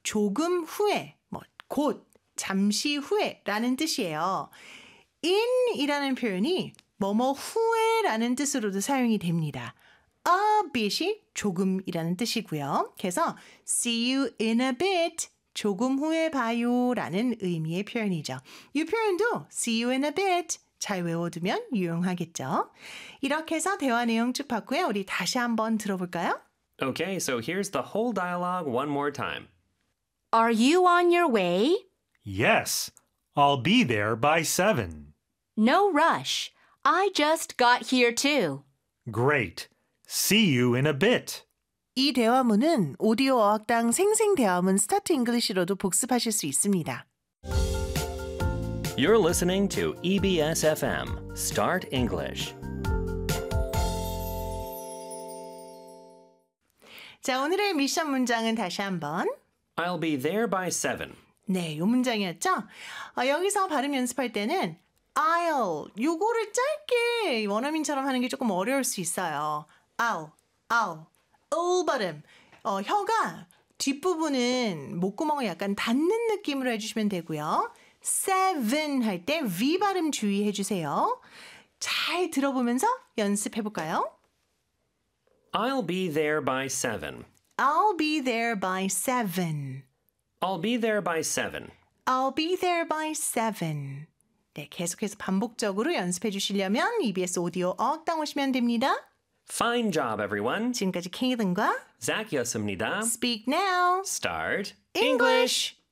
조금 후에, 곧, 잠시 후에라는 뜻이에요. in이라는 표현이 뭐뭐 후에라는 뜻으로도 사용이 됩니다. A bit이 조금이라는 뜻이고요. 그래서 see you in a bit, 조금 후에 봐요 라는 의미의 표현이죠. 이 표현도 see you in a bit 잘 외워두면 유용하겠죠. 이렇게 해서 대화 내용 쭉 봤고요. 우리 다시 한번 들어볼까요? Okay, so here's the whole dialogue one more time. Are you on your way? Yes, I'll be there by 7. No rush. I just got here too. Great. See you in a bit. 이 대화문은 오디오 어학당 생생대화문 스타트 잉글리시로도 복습하실 수 있습니다. You're listening to EBS FM, Start English. 자, 오늘의 미션 문장은 다시 한번. I'll be there by 7. 네, 이 문장이었죠? 여기서 발음 연습할 때는 I'll, 요거를 짧게 원어민처럼 하는 게 조금 어려울 수 있어요. I'll 발음. 혀가 뒷부분은 목구멍을 약간 닫는 느낌으로 해주시면 되고요. 7 할 때 V 발음 주의해 주세요. 잘 들어보면서 연습해 볼까요? I'll be there by 7. I'll be there by 7. I'll be there by 7. I'll be there by 7. 네, 계속해서 반복적으로 연습해 주시려면 EBS 오디오 어학당 오시면 됩니다. Fine job, everyone. 지금까지 케이든과 Zak이었습니다. Speak Now, Start English!